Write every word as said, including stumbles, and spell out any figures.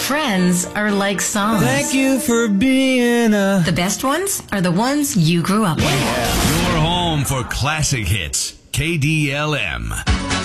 Friends are like songs. Thank you for being a... The best ones are the ones you grew up with. Your home for classic hits. K D L M.